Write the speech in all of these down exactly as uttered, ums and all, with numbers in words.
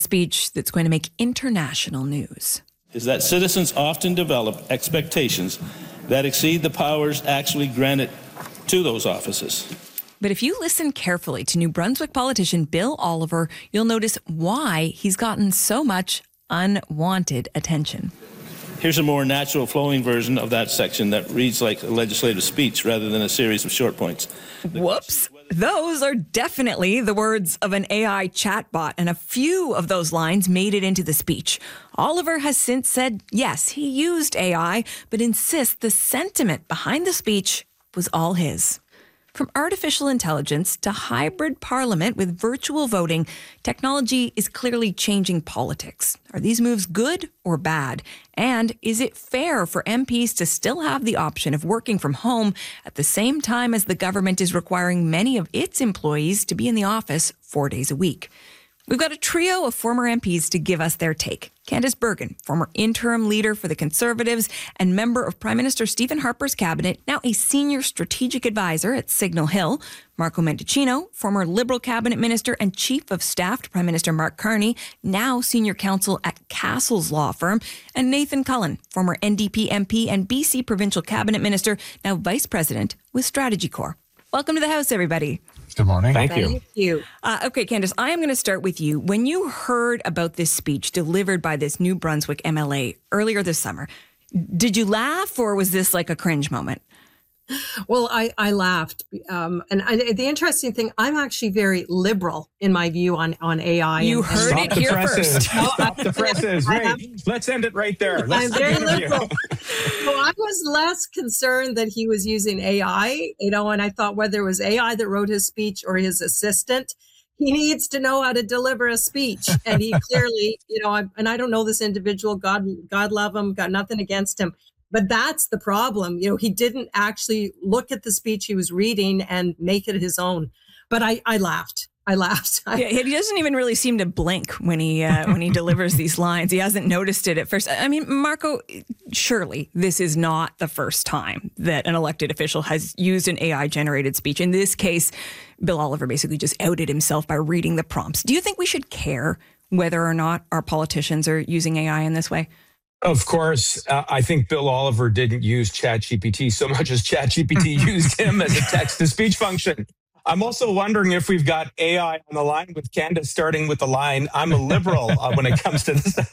speech that's going to make international news. Is that citizens often develop expectations that exceed the powers actually granted to those offices. But if you listen carefully to New Brunswick politician Bill Oliver, you'll notice why he's gotten so much unwanted attention. Here's a more natural flowing version of that section that reads like a legislative speech rather than a series of short points. Whoops. Those are definitely the words of an A I chatbot, and a few of those lines made it into the speech. Oliver has since said, yes, he used A I, but insists the sentiment behind the speech was all his. From artificial intelligence to hybrid parliament with virtual voting, technology is clearly changing politics. Are these moves good or bad? And is it fair for M Ps to still have the option of working from home at the same time as the government is requiring many of its employees to be in the office four days a week? We've got a trio of former M Ps to give us their take. Candice Bergen, former interim leader for the Conservatives and member of Prime Minister Stephen Harper's cabinet, now a senior strategic advisor at Signal Hill. Marco Mendicino, former Liberal cabinet minister and chief of staff to Prime Minister Mark Carney, now senior counsel at Castle's law firm. And Nathan Cullen, former N D P M P and B C provincial cabinet minister, now vice president with Strategy Corps. Welcome to the House, everybody. Good morning. Thank you. Thank you. Uh, okay, Candice, I am going to start with you. When you heard about this speech delivered by this New Brunswick M L A earlier this summer, did you laugh or was this like a cringe moment? Well, I, I laughed. Um, and I, the interesting thing, I'm actually very liberal in my view on, on A I. You and, heard and it here presses. first. Stop the presses. Right. Let's end it right there. Let's I'm very liberal. So I was less concerned that he was using A I, you know, and I thought whether it was A I that wrote his speech or his assistant, he needs to know how to deliver a speech. And he clearly, you know, I, and I don't know this individual, God, God love him, got nothing against him. But that's the problem. You know, he didn't actually look at the speech he was reading and make it his own. But I, I laughed. I laughed. Yeah, he doesn't even really seem to blink when he uh, when he delivers these lines. He hasn't noticed it at first. I mean, Marco, surely this is not the first time that an elected official has used an A I-generated speech. In this case, Bill Oliver basically just outed himself by reading the prompts. Do you think we should care whether or not our politicians are using A I in this way? Of course, uh, I think Bill Oliver didn't use ChatGPT so much as ChatGPT used him as a text-to-speech function. I'm also wondering if we've got A I on the line with Candice starting with the line, I'm a liberal uh, when it comes to this.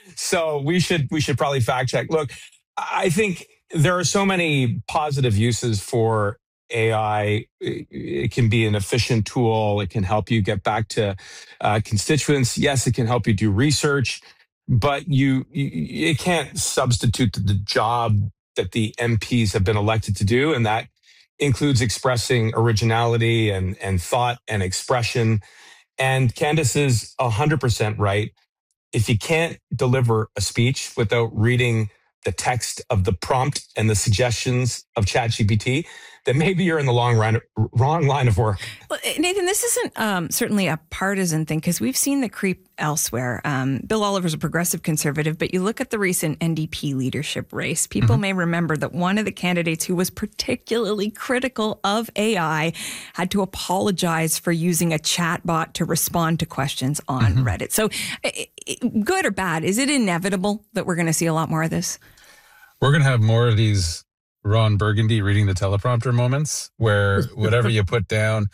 So we should we should probably fact check. Look, I think there are so many positive uses for A I. It can be an efficient tool. It can help you get back to uh, constituents. Yes, it can help you do research. But you, you, it can't substitute the job that the M Ps have been elected to do, and that includes expressing originality and and thought and expression. And Candice is one hundred percent right. If you can't deliver a speech without reading the text of the prompt and the suggestions of ChatGPT, then maybe you're in the long run, wrong line of work. Well, Nathan, this isn't um, certainly a partisan thing because we've seen the creep elsewhere. Um, Bill Oliver's a progressive conservative, but you look at the recent N D P leadership race, people mm-hmm. may remember that one of the candidates who was particularly critical of A I had to apologize for using a chatbot to respond to questions on mm-hmm. Reddit. So it, it, good or bad, is it inevitable that we're going to see a lot more of this? We're going to have more of these Ron Burgundy reading the teleprompter moments where whatever you put down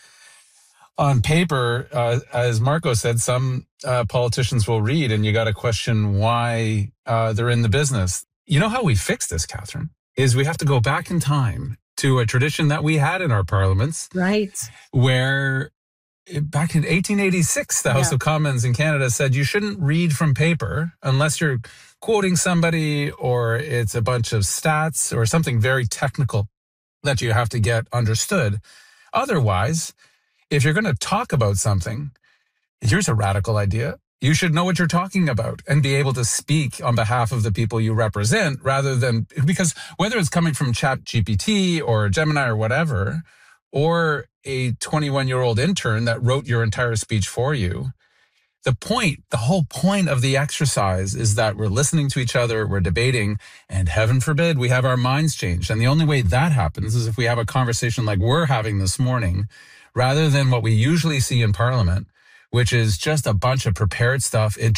on paper, uh, as Marco said, some uh, politicians will read and you got to question why uh, they're in the business. You know how we fix this, Catherine, is we have to go back in time to a tradition that we had in our parliaments. Right. Where back in eighteen eighty-six, the House yeah. of Commons in Canada said you shouldn't read from paper unless you're quoting somebody or it's a bunch of stats or something very technical that you have to get understood. Otherwise, if you're going to talk about something, here's a radical idea. You should know what you're talking about and be able to speak on behalf of the people you represent rather than, because whether it's coming from ChatGPT or Gemini or whatever, or a twenty-one-year-old intern that wrote your entire speech for you, the point, the whole point of the exercise is that we're listening to each other, we're debating, and heaven forbid we have our minds changed. And the only way that happens is if we have a conversation like we're having this morning, rather than what we usually see in Parliament, which is just a bunch of prepared stuff. It